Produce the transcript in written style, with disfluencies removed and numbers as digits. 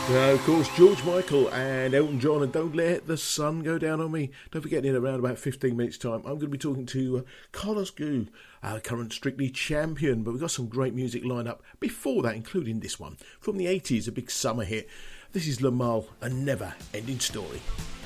Of course, George Michael and Elton John, and Don't Let the Sun Go Down on Me. Don't forget, in around about 15 minutes' time, I'm going to be talking to Carlos Ghosn, our current Strictly champion. But we've got some great music lined up before that, including this one from the 80s, a big summer hit. This is Lamal, A Never Ending Story.